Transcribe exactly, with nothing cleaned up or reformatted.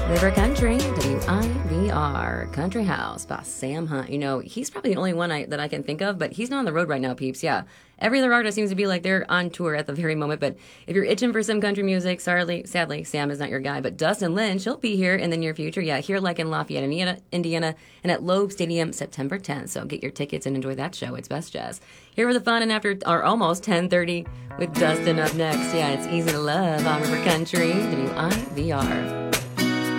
River Country, W I V R, Country House by Sam Hunt. You know, he's probably the only one I, that I can think of, but he's not on the road right now, peeps. Yeah. Every other artist seems to be like they're on tour at the very moment, but if you're itching for some country music, sadly, sadly, Sam is not your guy. But Dustin Lynch, he'll be here in the near future. Yeah, here like in Lafayette, Indiana, Indiana and at Loeb Stadium September tenth. So get your tickets and enjoy that show. It's Best Jazz. Here for the fun and after, or almost ten thirty with Dustin up next. Yeah, it's Easy to Love on River Country, W I V R.